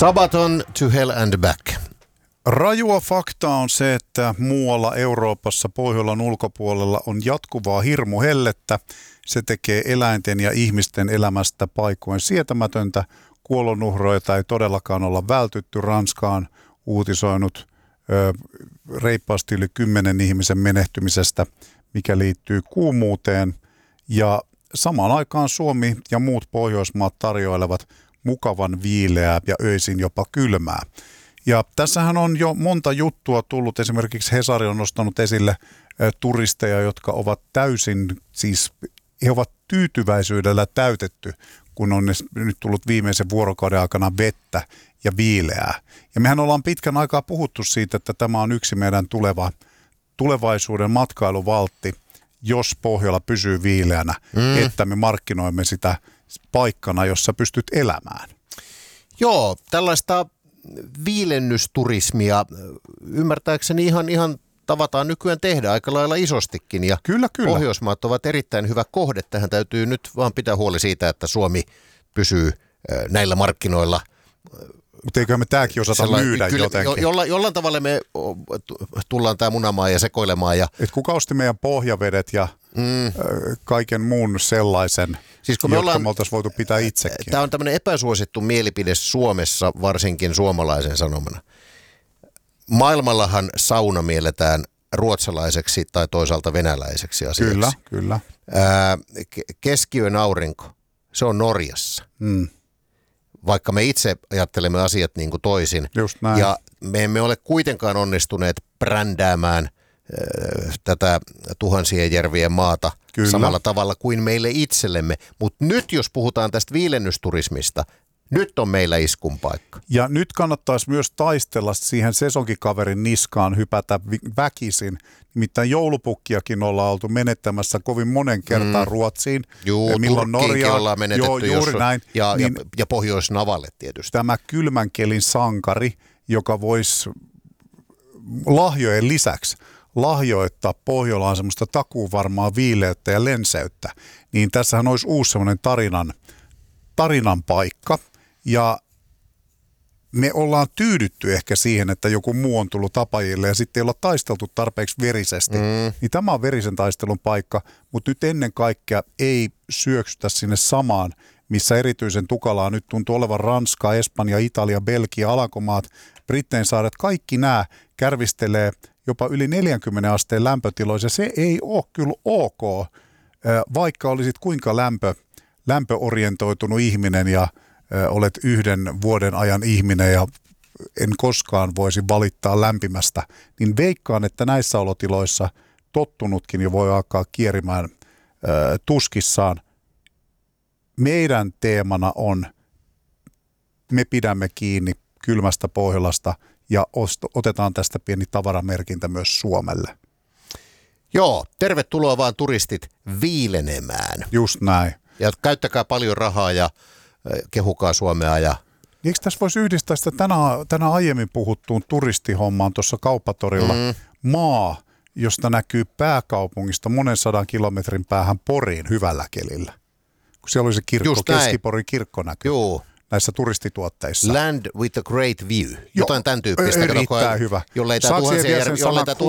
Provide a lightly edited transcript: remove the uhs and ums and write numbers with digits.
Sabaton to hell and back. Rajua fakta on se, että muualla Euroopassa Pohjolan ulkopuolella on jatkuvaa hirmuhellettä. Se tekee eläinten ja ihmisten elämästä paikoin sietämätöntä. Kuolonuhroita ei todellakaan olla vältytty. Ranska on uutisoinut reippaasti yli 10 ihmisen menehtymisestä, mikä liittyy kuumuuteen. Ja samaan aikaan Suomi ja muut Pohjoismaat tarjoilevat mukavan viileää ja öisin jopa kylmää. Ja tässähän on jo monta juttua tullut. Esimerkiksi Hesari on nostanut esille turisteja, jotka ovat he ovat tyytyväisyydellä täytetty, kun on nyt tullut viimeisen vuorokauden aikana vettä ja viileää. Ja mehän ollaan pitkän aikaa puhuttu siitä, että tämä on yksi meidän tulevaisuuden matkailuvaltti, jos Pohjola pysyy viileänä, että me markkinoimme sitä paikkana, jossa pystyt elämään. Joo, tällaista viilennysturismia ymmärtääkseni ihan tavataan nykyään tehdä aika lailla isostikin. Ja kyllä. Pohjoismaat ovat erittäin hyvä kohde. Tähän täytyy nyt vaan pitää huoli siitä, että Suomi pysyy näillä markkinoilla. Mutta eiköhän me tämäkin osata myydä jotenkin. Jollain tavalla me tullaan tämä munamaan ja sekoilemaan. Et kuka osti meidän pohjavedet ja kaiken muun sellaisen, siis me oltaisiin voitu pitää itsekin. Tämä on tämmöinen epäsuosittu mielipide Suomessa, varsinkin suomalaisen sanomana. Maailmallahan sauna mielletään ruotsalaiseksi tai toisaalta venäläiseksi asiaksi. Kyllä. Keskiyön aurinko, se on Norjassa. Vaikka me itse ajattelemme asiat niin kuin toisin. Ja me emme ole kuitenkaan onnistuneet brändäämään tätä tuhansien järvien maata samalla tavalla kuin meille itsellemme. Mutta nyt jos puhutaan tästä viilennysturismista, nyt on meillä iskun paikka. Ja nyt kannattaisi myös taistella siihen sesonkikaverin niskaan, hypätä väkisin. Nimittäin joulupukkiakin ollaan oltu menettämässä kovin monen kertaan Ruotsiin. Joo, Turkkiinkin ollaan menetetty. Juuri näin. Ja Pohjois-Navalle tietysti. Tämä kylmän kelin sankari, joka voisi lahjojen lisäksi lahjoittaa Pohjolaan semmoista takuuvarmaa viileyttä ja lenseyttä, niin tässähän olisi uusi semmoinen tarinan paikka. Ja me ollaan tyydytty ehkä siihen, että joku muu on tullut Tapajille ja sitten ei olla taisteltu tarpeeksi verisesti. Niin tämä on verisen taistelun paikka, mutta nyt ennen kaikkea ei syöksytä sinne samaan, missä erityisen tukalaa nyt tuntuu olevan Ranska, Espanja, Italia, Belgia, Alankomaat, Britteinsaaret. Kaikki nämä kärvistelee jopa yli 40 asteen lämpötiloissa. Se ei ole kyllä ok, vaikka olisit kuinka lämpöorientoitunut ihminen ja olet yhden vuoden ajan ihminen ja en koskaan voisi valittaa lämpimästä, niin veikkaan, että näissä olotiloissa tottunutkin jo voi alkaa kierimään tuskissaan. Meidän teemana on, me pidämme kiinni kylmästä Pohjolasta ja otetaan tästä pieni tavaramerkintä myös Suomelle. Joo, tervetuloa vaan turistit viilenemään. Just näin. Ja käyttäkää paljon rahaa ja kehukaa Suomea. Eikö tässä voisi yhdistää sitä tänään aiemmin puhuttuun turistihommaan tuossa Kauppatorilla? Maa, josta näkyy pääkaupungista monen 100 kilometrin päähän Poriin hyvällä kelillä. Kun siellä oli se kirkko, Keski-Porin kirkko näkyy. Joo. Näissä turistituotteissa. Land with a great view. Jotain tämän tyyppistä. Erittäin hyvä. Jollei tämä